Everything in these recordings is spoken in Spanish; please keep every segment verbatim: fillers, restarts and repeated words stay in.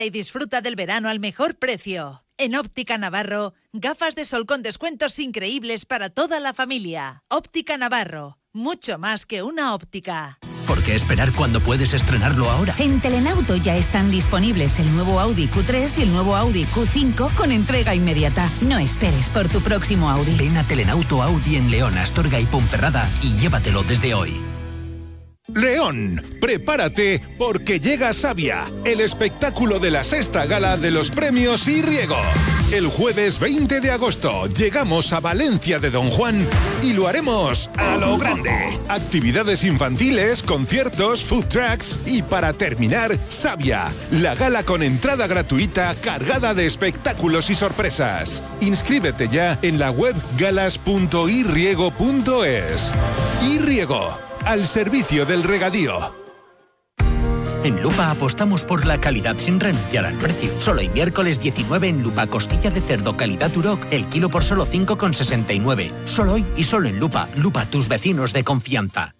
Y disfruta del verano al mejor precio. En Óptica Navarro, gafas de sol con descuentos increíbles para toda la familia. Óptica Navarro, mucho más que una óptica. ¿Por qué esperar cuando puedes estrenarlo ahora? En Telenauto ya están disponibles el nuevo Audi Q tres y el nuevo Audi Q cinco con entrega inmediata. No esperes por tu próximo Audi. Ven a Telenauto Audi en León, Astorga y Ponferrada y llévatelo desde hoy. León, prepárate porque llega Savia, el espectáculo de la sexta gala de los premios y Riego. El jueves veinte de agosto llegamos a Valencia de Don Juan y lo haremos a lo grande. Actividades infantiles, conciertos, food trucks y para terminar, Savia, la gala con entrada gratuita cargada de espectáculos y sorpresas. Inscríbete ya en la web galas punto i riego punto es. Y Riego, al servicio del regadío. En Lupa apostamos por la calidad sin renunciar al precio. Solo hay miércoles diecinueve en Lupa costilla de cerdo calidad Duroc, el kilo por solo cinco con sesenta y nueve. Solo hoy y solo en Lupa. Lupa, tus vecinos de confianza.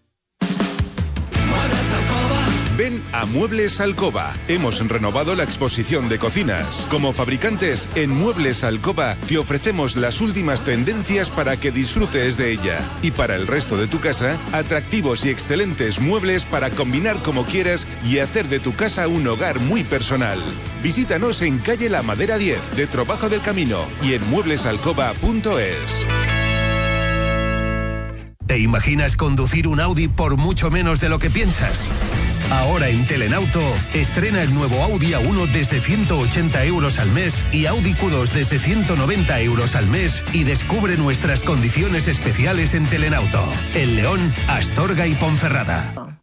Ven a Muebles Alcoba. Hemos renovado la exposición de cocinas. Como fabricantes, en Muebles Alcoba te ofrecemos las últimas tendencias para que disfrutes de ella. Y para el resto de tu casa, atractivos y excelentes muebles para combinar como quieras y hacer de tu casa un hogar muy personal. Visítanos en calle La Madera diez, de Trobajo del Camino, y en muebles alcoba punto es. ¿Te imaginas conducir un Audi por mucho menos de lo que piensas? Ahora en Telenauto, estrena el nuevo Audi A uno desde ciento ochenta euros al mes y Audi Q dos desde ciento noventa euros al mes y descubre nuestras condiciones especiales en Telenauto, en León, Astorga y Ponferrada.